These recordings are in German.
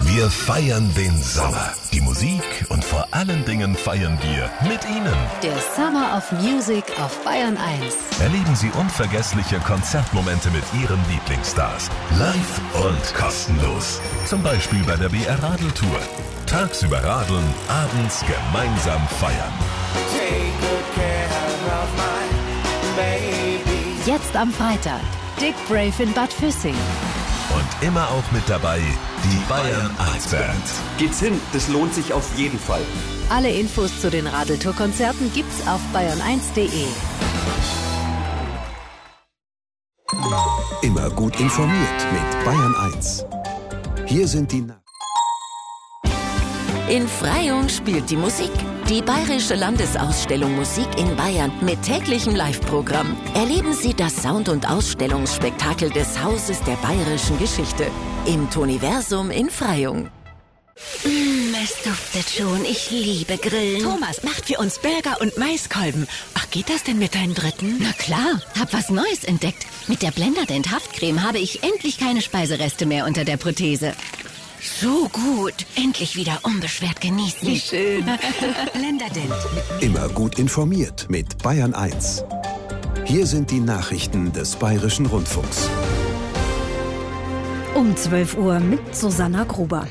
Wir feiern den Sommer, die Musik und vor allen Dingen feiern wir mit Ihnen. Der Summer of Music auf Bayern 1. Erleben Sie unvergessliche Konzertmomente mit Ihren Lieblingsstars. Live und kostenlos. Zum Beispiel bei der BR Radeltour. Tagsüber radeln, abends gemeinsam feiern. Jetzt am Freitag. Dick Brave in Bad Füssing. Und immer auch mit dabei die Bayern 1 Band. Geht's hin, das lohnt sich auf jeden Fall. Alle Infos zu den Radeltour-Konzerten gibt's auf bayern1.de. Immer gut informiert mit Bayern 1. Hier sind die In Freyung spielt die Musik. Die Bayerische Landesausstellung Musik in Bayern mit täglichem Live-Programm. Erleben Sie das Sound- und Ausstellungsspektakel des Hauses der bayerischen Geschichte im Toniversum in Freyung. Es duftet schon. Ich liebe Grillen. Thomas macht für uns Burger und Maiskolben. Ach, geht das denn mit deinem dritten? Na klar, hab was Neues entdeckt. Mit der Blenderdent Haftcreme habe ich endlich keine Speisereste mehr unter der Prothese. So gut. Endlich wieder unbeschwert genießen. Wie schön. Blenderdent. Immer gut informiert mit Bayern 1. Hier sind die Nachrichten des Bayerischen Rundfunks. Um 12 Uhr mit Susanna Gruber.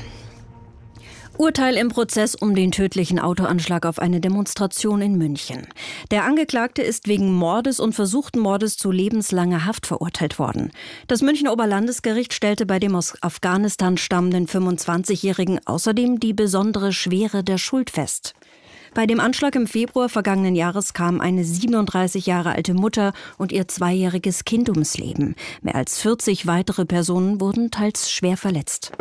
Urteil im Prozess um den tödlichen Autoanschlag auf eine Demonstration in München. Der Angeklagte ist wegen Mordes und versuchten Mordes zu lebenslanger Haft verurteilt worden. Das Münchner Oberlandesgericht stellte bei dem aus Afghanistan stammenden 25-Jährigen außerdem die besondere Schwere der Schuld fest. Bei dem Anschlag im Februar vergangenen Jahres kamen eine 37 Jahre alte Mutter und ihr 2-jähriges Kind ums Leben. Mehr als 40 weitere Personen wurden teils schwer verletzt.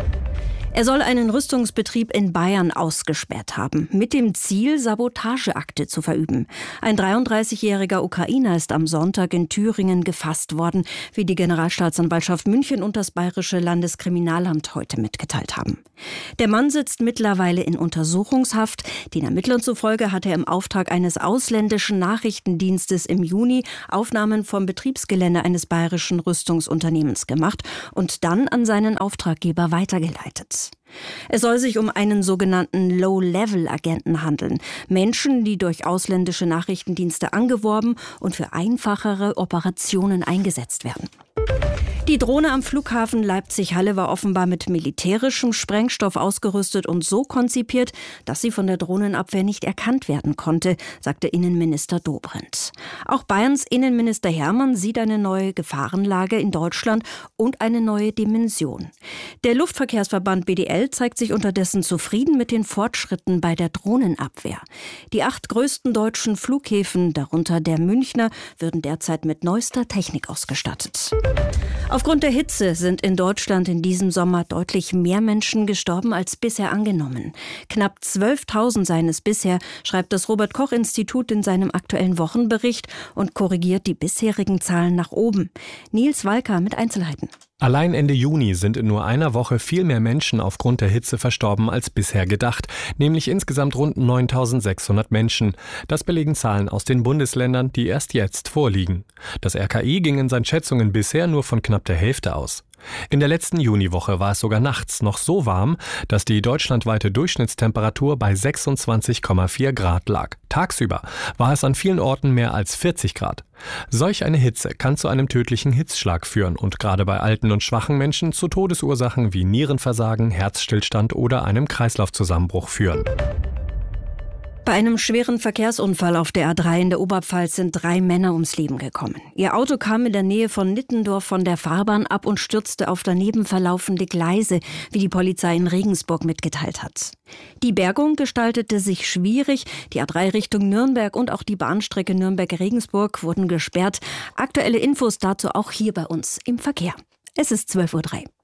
Er soll einen Rüstungsbetrieb in Bayern ausgesperrt haben, mit dem Ziel, Sabotageakte zu verüben. Ein 33-jähriger Ukrainer ist am Sonntag in Thüringen gefasst worden, wie die Generalstaatsanwaltschaft München und das Bayerische Landeskriminalamt heute mitgeteilt haben. Der Mann sitzt mittlerweile in Untersuchungshaft. Den Ermittlern zufolge hat er im Auftrag eines ausländischen Nachrichtendienstes im Juni Aufnahmen vom Betriebsgelände eines bayerischen Rüstungsunternehmens gemacht und dann an seinen Auftraggeber weitergeleitet. Es soll sich um einen sogenannten Low-Level-Agenten handeln. Menschen, die durch ausländische Nachrichtendienste angeworben und für einfachere Operationen eingesetzt werden. Die Drohne am Flughafen Leipzig-Halle war offenbar mit militärischem Sprengstoff ausgerüstet und so konzipiert, dass sie von der Drohnenabwehr nicht erkannt werden konnte, sagte Innenminister Dobrindt. Auch Bayerns Innenminister Hermann sieht eine neue Gefahrenlage in Deutschland und eine neue Dimension. Der Luftverkehrsverband BDL zeigt sich unterdessen zufrieden mit den Fortschritten bei der Drohnenabwehr. Die 8 größten deutschen Flughäfen, darunter der Münchner, würden derzeit mit neuester Technik ausgestattet. Aufgrund der Hitze sind in Deutschland in diesem Sommer deutlich mehr Menschen gestorben als bisher angenommen. Knapp 12.000 seien es bisher, schreibt das Robert-Koch-Institut in seinem aktuellen Wochenbericht und korrigiert die bisherigen Zahlen nach oben. Nils Walker mit Einzelheiten. Allein Ende Juni sind in nur einer Woche viel mehr Menschen aufgrund der Hitze verstorben als bisher gedacht, nämlich insgesamt rund 9.600 Menschen. Das belegen Zahlen aus den Bundesländern, die erst jetzt vorliegen. Das RKI ging in seinen Schätzungen bisher nur von knapp der Hälfte aus. In der letzten Juniwoche war es sogar nachts noch so warm, dass die deutschlandweite Durchschnittstemperatur bei 26,4 Grad lag. Tagsüber war es an vielen Orten mehr als 40 Grad. Solch eine Hitze kann zu einem tödlichen Hitzschlag führen und gerade bei alten und schwachen Menschen zu Todesursachen wie Nierenversagen, Herzstillstand oder einem Kreislaufzusammenbruch führen. Bei einem schweren Verkehrsunfall auf der A3 in der Oberpfalz sind 3 Männer ums Leben gekommen. Ihr Auto kam in der Nähe von Nittendorf von der Fahrbahn ab und stürzte auf daneben verlaufende Gleise, wie die Polizei in Regensburg mitgeteilt hat. Die Bergung gestaltete sich schwierig. Die A3 Richtung Nürnberg und auch die Bahnstrecke Nürnberg-Regensburg wurden gesperrt. Aktuelle Infos dazu auch hier bei uns im Verkehr. Es ist 12.03 Uhr.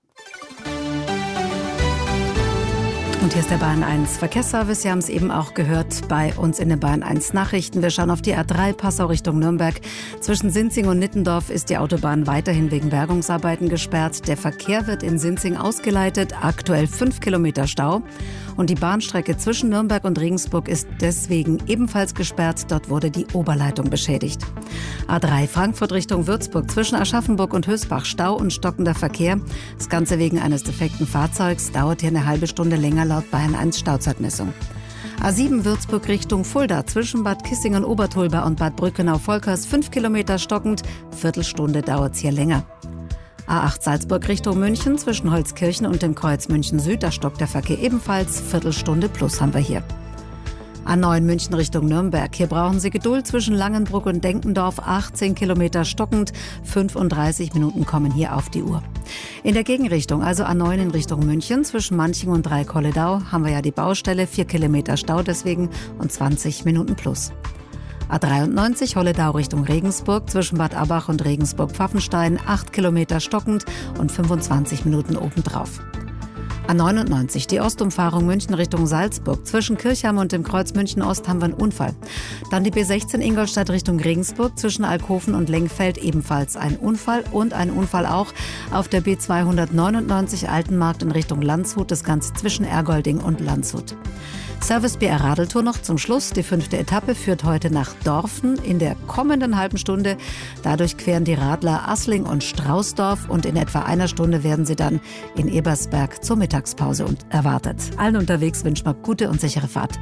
Und hier ist der Bayern 1 Verkehrsservice. Sie haben es eben auch gehört bei uns in den Bayern 1 Nachrichten. Wir schauen auf die A3 Passau Richtung Nürnberg. Zwischen Sinzing und Nittendorf ist die Autobahn weiterhin wegen Bergungsarbeiten gesperrt. Der Verkehr wird in Sinzing ausgeleitet. Aktuell 5 Kilometer Stau. Und die Bahnstrecke zwischen Nürnberg und Regensburg ist deswegen ebenfalls gesperrt. Dort wurde die Oberleitung beschädigt. A3 Frankfurt Richtung Würzburg zwischen Aschaffenburg und Hösbach Stau und stockender Verkehr. Das Ganze wegen eines defekten Fahrzeugs, dauert hier eine halbe Stunde länger laut Bayern 1 Stauzeitmessung. A7 Würzburg Richtung Fulda zwischen Bad Kissingen-Obertulba und Bad Brückenau-Volkers 5 Kilometer stockend, Viertelstunde dauert es hier länger. A8 Salzburg Richtung München zwischen Holzkirchen und dem Kreuz München Süd, da stockt der Verkehr ebenfalls, Viertelstunde plus haben wir hier. A9 München Richtung Nürnberg. Hier brauchen Sie Geduld zwischen Langenbruck und Denkendorf. 18 Kilometer stockend. 35 Minuten kommen hier auf die Uhr. In der Gegenrichtung, also A9 in Richtung München, zwischen Manching und Dreikolledau, haben wir ja die Baustelle. 4 Kilometer Stau deswegen und 20 Minuten plus. A93 Holledau Richtung Regensburg, zwischen Bad Abbach und Regensburg-Pfaffenstein. 8 Kilometer stockend und 25 Minuten obendrauf. A99, die Ostumfahrung München Richtung Salzburg. Zwischen Kirchheim und dem Kreuz München Ost haben wir einen Unfall. Dann die B16 Ingolstadt Richtung Regensburg. Zwischen Alkoven und Lengfeld ebenfalls ein Unfall. Und ein Unfall auch auf der B299 Altenmarkt in Richtung Landshut. Das Ganze zwischen Ergolding und Landshut. Service BR Radeltour noch zum Schluss. Die 5. Etappe führt heute nach Dorfen in der kommenden halben Stunde. Dadurch queren die Radler Assling und Straußdorf und in etwa einer Stunde werden sie dann in Ebersberg zur Mittagspause erwartet. Allen unterwegs wünscht man gute und sichere Fahrt.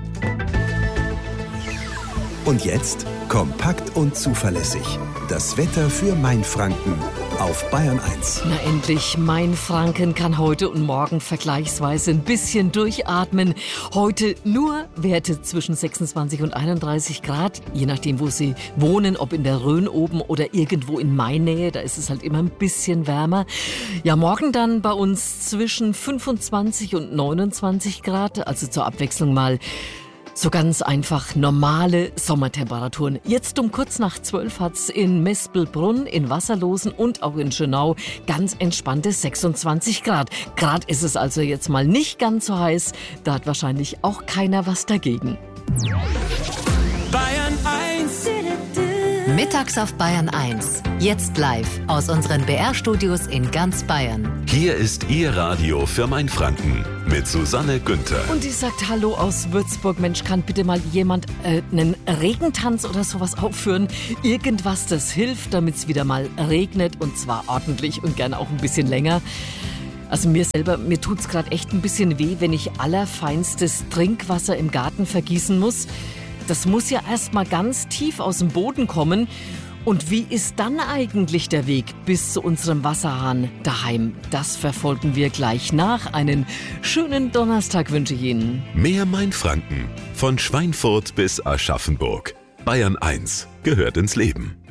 Und jetzt kompakt und zuverlässig. Das Wetter für Mainfranken auf Bayern 1. Na endlich, Mainfranken kann heute und morgen vergleichsweise ein bisschen durchatmen. Heute nur Werte zwischen 26 und 31 Grad, je nachdem, wo Sie wohnen, ob in der Rhön oben oder irgendwo in Mainnähe, da ist es halt immer ein bisschen wärmer. Ja, morgen dann bei uns zwischen 25 und 29 Grad, also zur Abwechslung mal so ganz einfach normale Sommertemperaturen. Jetzt um kurz nach 12 hat's in Mespelbrunn, in Wasserlosen und auch in Schönau ganz entspannte 26 Grad. Grad ist es also jetzt mal nicht ganz so heiß. Da hat wahrscheinlich auch keiner was dagegen. Bayern 1. Mittags auf Bayern 1. Jetzt live aus unseren BR-Studios in ganz Bayern. Hier ist Ihr Radio für Mainfranken mit Susanne Günther. Und die sagt Hallo aus Würzburg. Mensch, kann bitte mal jemand einen Regentanz oder sowas aufführen? Irgendwas, das hilft, damit es wieder mal regnet und zwar ordentlich und gerne auch ein bisschen länger. Also mir tut es gerade echt ein bisschen weh, wenn ich allerfeinstes Trinkwasser im Garten vergießen muss. Das muss ja erst mal ganz tief aus dem Boden kommen. Und wie ist dann eigentlich der Weg bis zu unserem Wasserhahn daheim? Das verfolgen wir gleich nach. Einen schönen Donnerstag wünsche ich Ihnen. Mehr Mainfranken. Von Schweinfurt bis Aschaffenburg. Bayern 1 gehört ins Leben.